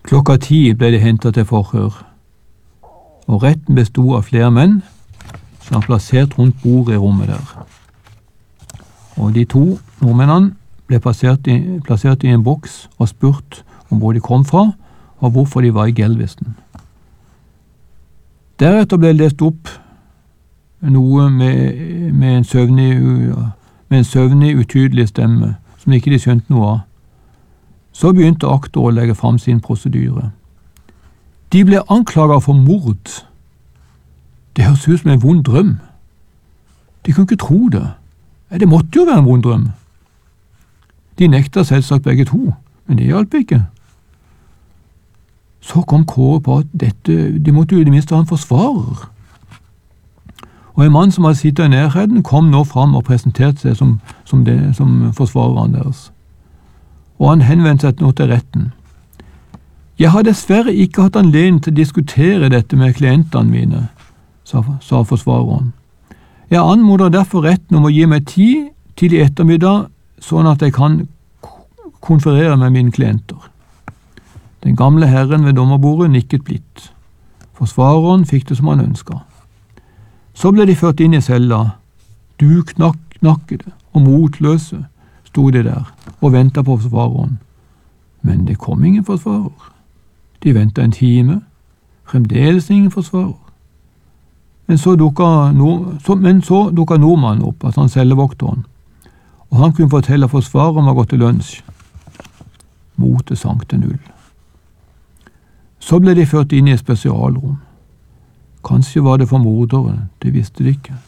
10:00 ble de hentet til forhør, og retten bestod av flere menn som var plassert rundt bordet i rommet der. Og de 2 nordmennene ble plassert i en boks og spurt om hvor de kom fra, og hvorfor de var i Galveston. Deretter ble det lest opp noe med en søvnig, utydelig stemme, som ikke de skjønte noe av. Så begynte aktor å legge fram sin prosedyre. De ble anklaget for mord. Det høres ut som en vond drøm. De kunne ikke tro det. Det måtte jo være en vond drøm. De nekta selvsagt begge 2, men det hjalp ikke. Så kom Kåre på at de måtte jo i det minste ha en forsvarer. Og en mann som hadde sittet i nærheten, kom nå fram og presenterte seg som forsvareren deres. Og han henvendte seg nå til retten. Jeg har dessverre ikke hatt anledning til å diskutere dette med klientene mine, sa forsvareren. Jeg anmoder derfor retten om å gi meg tid til i ettermiddag, sånn at jeg kan konferere med mine klienter. Den gamle herren ved dommerbordet nikket blidt. Forsvareren fikk det som han ønsket. Så ble de ført inn i cella. Duknakkede og motløse sto de der og ventet på forsvareren. Men det kom ingen forsvarer. De ventet en time, fremdeles ingen forsvarer. Men så dukket nordmannen opp, altså han cellevokteren, og han kunne fortelle at forsvareren var gått til lunsj. Motet sank til 0. Så ble de ført inn i et spesialrom. Kanskje var det for morderen, det visste de ikke.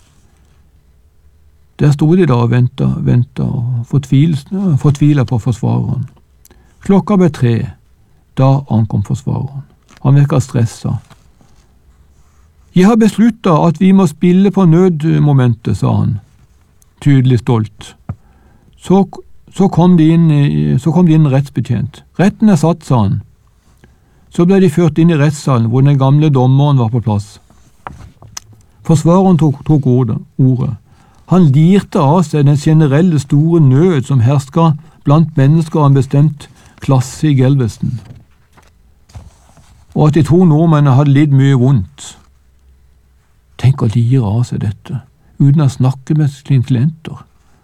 Der stod de da og ventet og fortvilet på forsvareren. Klokka ble 3. Da ankom forsvareren. Han virket stresset. Jeg har besluttet at vi må spille på nødmomentet, sa han, tydelig stolt. Så kom de inn rettsbetjent. Retten er satt, sa han. Så ble de ført inn i rettssalen hvor den gamle dommeren var på plass. Forsvareren tok ordet. Han lirte av seg den generelle store nød som hersket blant mennesker av en bestemt klasse i Galveston, og at de 2 nordmennene hadde lidd mye vondt. Tenk å lire av seg dette, uten å snakke med sine klienter.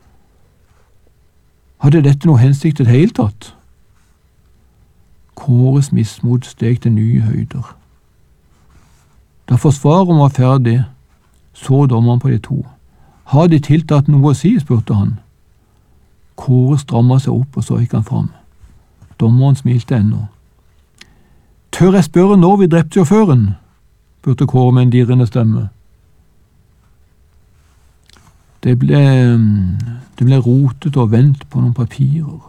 Hadde dette noe hensikt i det hele tatt? Kåres mismot steg til nye høyder. Da forsvareren var ferdig, så dommeren på de 2. Har de tiltatt noe å si, spurte han. Kåre strammet seg opp og så gikk han fram. Dommeren smilte ennå. Tør jeg spørre når vi drepte sjåføren? Spurte Kåre med en dirrende stemme. Det ble rotet og vendt på noen papirer.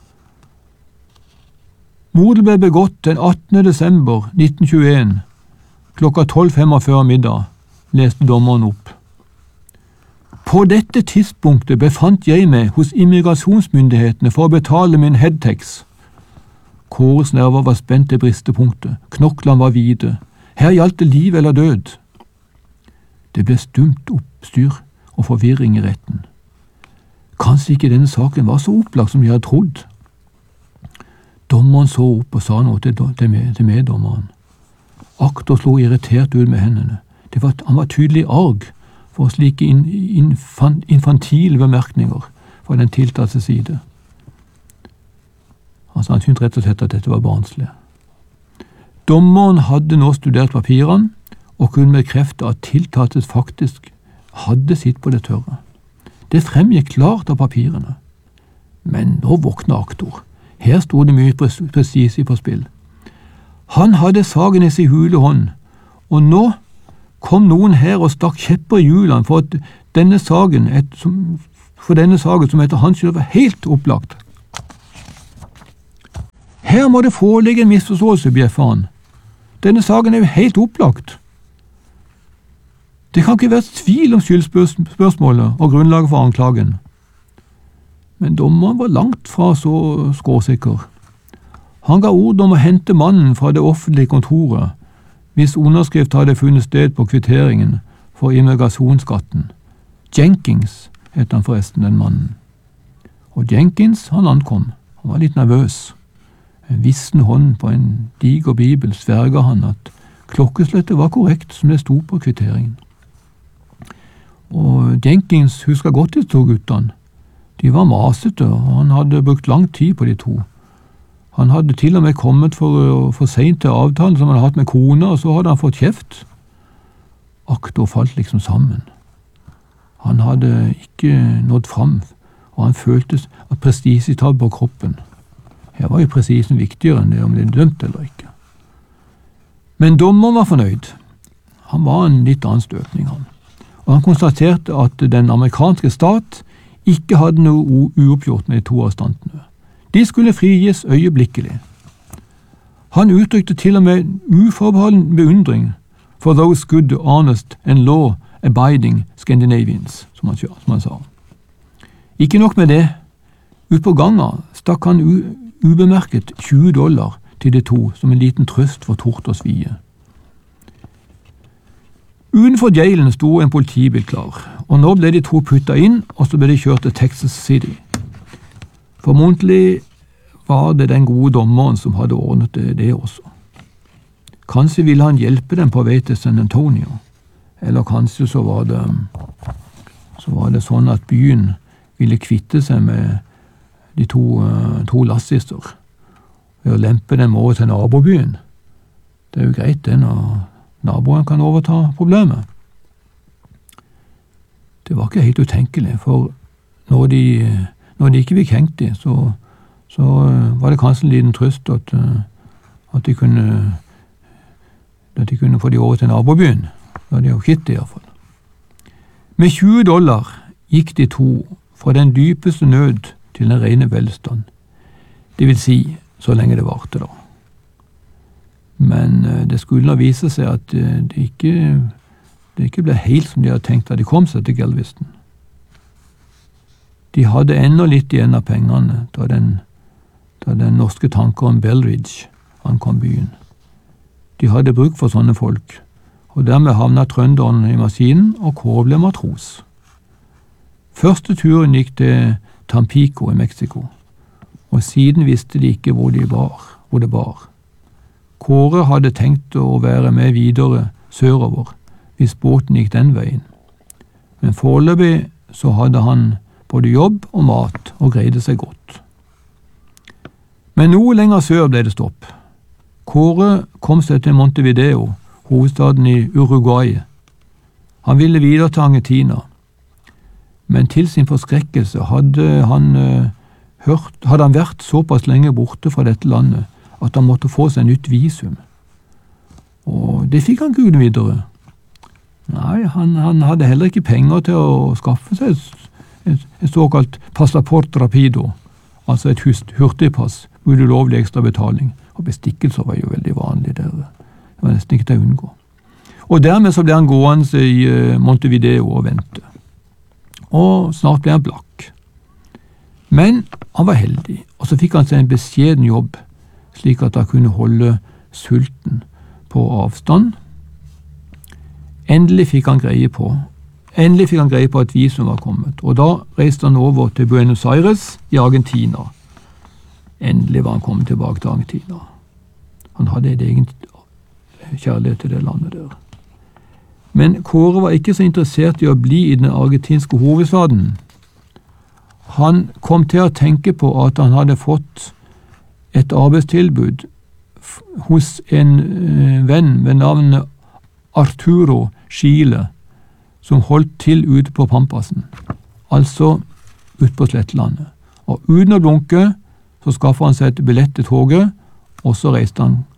Mordet ble begått den 18. desember 1921, klokka 12:45 middag, leste dommeren opp. På dette tidspunktet befant jeg meg hos immigrasjonsmyndighetene for å betale min headtax. Kåres nerver var spent til bristepunktet, knoklene var hvite. Her gjaldt det liv eller død. Det ble stumt oppstyr og forvirring i retten. Kanskje ikke denne saken var så opplagt som jeg hadde trodd. Dommeren så opp og sa noe til meddommeren. Aktor slo irritert ut med hendene. Han var tydelig arg for slike infantile bemerkninger fra den tiltalte side. Han syntes rett og slett at dette var barnslig. Dommeren hadde nå studert papirene og kunne bekrefte at tiltalte faktisk hadde sitt på det tørre. Det fremgikk klart av papirene. Men nå våkna aktor. Her stod det mye presise på spill. Han hadde sagen i sin hule hånd, og nå kom noen her og stakk kjepper i hjulene for denne saken som etter hans skyld var helt opplagt. Her må det foreligge en misforståelse, bjeffa han. Denne saken er jo helt opplagt. Det kan ikke være tvil om skyldspørsmålet og grunnlaget for anklagen. Men dommeren var langt fra så skråsikker. Han ga ord om å hente mannen fra det offentlige kontoret, hvis underskrift hadde funnet sted på kvitteringen for immigrasjonsskatten. Jenkins het han forresten, den mannen. Og Jenkins, han ankom. Han var litt nervøs. En vissen hånd på en diger bibel sverga han at klokkeslettet var korrekt som det sto på kvitteringen. Og Jenkins huska godt de to guttene. De var masete, og han hadde brukt lang tid på de to. Han hadde til og med kommet for sent til avtalen som han hadde hatt med kona, og så hadde han fått kjeft. Aktor falt liksom sammen. Han hadde ikke nådd fram, og han følte at prestisje tatt på kroppen. Her var jo prestisjen viktigere enn det om det er dømt eller ikke. Men dommeren var fornøyd. Han var en litt annen støpning, han. Og han konstaterte at den amerikanske stat ikke hadde noe uoppgjort med de to arrestantene. De skulle frigis øyeblikkelig. Han uttrykte til og med uforbeholden beundring for those good, honest and law-abiding Scandinavians, som han sa. Ikke nok med det. Ut på gangen stakk han ubemerket $20 til de to som en liten trøst for tort og svie. Utenfor jailen sto en politibil klar, og nå ble de to puttet inn, og så ble de kjørt til Texas City. Formodentlig var det den gode dommeren som hadde ordnet det også. Kanskje ville han hjelpe dem på vei til San Antonio, eller kanskje så var det sånn at byen ville kvitte seg med de to lassister ved å lempe dem over til nabobyen. Det er jo greit det når naboen kan overta problemet. Det var ikke helt utenkelig, for når de ikke fikk hengt dem, så var det kanskje en liten trøst at de kunne få de over til nabobyen. Da de jo kvitt det i hvert fall. Med $20 gikk de to fra den dypeste nød til den rene velstand. Det vil si, så lenge det varte da. Men det skulle da vise seg at det ikke ble helt som de hadde tenkt da de kom seg til Galveston. De hadde enda litt igjen av pengene da den norske tankeren Belridge ankom byen. De hadde bruk for sånne folk, og dermed havnet trønderen i maskinen, og Kåre ble matros. Første turen gikk til Tampico i Mexico, og siden visste de ikke hvor det bar. Kåre hadde tenkt å være med videre sørover, hvis båten gikk den veien. Men foreløpig så hadde han både jobb og mat, og greide seg godt. Men noe lenger sør ble det stopp. Kåre kom seg til Montevideo, hovedstaden i Uruguay. Han ville videre til Argentina, men til sin forskrekkelse hadde han vært såpass lenge borte fra dette landet at han måtte få seg nytt visum. Og det fikk han ikke uten videre. Nei, han hadde heller ikke penger til å skaffe seg et såkalt passaport rapido, altså et hurtigpass med ulovlig ekstra betaling. Og bestikkelser var jo veldig vanlig der. Det var nesten ikke til å unngå. Og dermed så ble han gående i Montevideo og vente. Og snart ble han blakk. Men han var heldig, og så fikk han seg en beskjeden jobb, slik at han kunne holde sulten på avstand. Endelig fikk han greie på at visum var kommet, og da reiste han over til Buenos Aires i Argentina. Endelig var han kommet tilbake til Argentina. Han hadde et egen kjærlighet til det landet der. Men Kåre var ikke så interessert i å bli i den argentinske hovedstaden. Han kom til å tenke på at han hadde fått et arbeidstilbud hos en venn ved navnet Arturo Chile, som holdt til ute på Pampasen, altså ute på Slettlandet. Og uten å blunke så skaffet han seg et billett til toget, og så reiste han